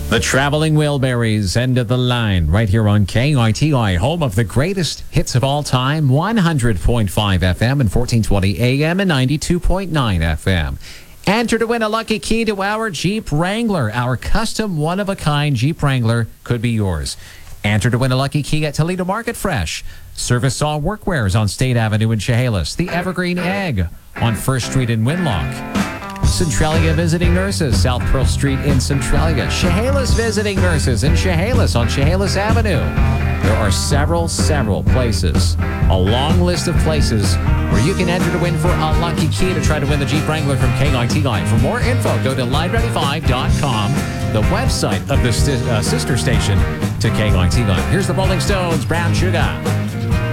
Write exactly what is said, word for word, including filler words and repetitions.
The Traveling Wilburys, end of the line, right here on K I T I, home of the greatest hits of all time, one hundred point five F M and fourteen twenty A M and ninety-two point nine F M. Enter to win a lucky key to our Jeep Wrangler. Our custom one-of-a-kind Jeep Wrangler could be yours. Enter to win a lucky key at Toledo Market Fresh. Service Saw Workwears on State Avenue in Chehalis. The Evergreen Egg on First Street in Winlock. Centralia Visiting Nurses, South Pearl Street in Centralia. Chehalis Visiting Nurses in Chehalis on Chehalis Avenue. There are several, several places, a long list of places where you can enter to win for a lucky key to try to win the Jeep Wrangler from K I T I. For more info, go to line ready five dot com, the website of the st- uh, sister station to K I T I. Here's the Rolling Stones, Brown Sugar.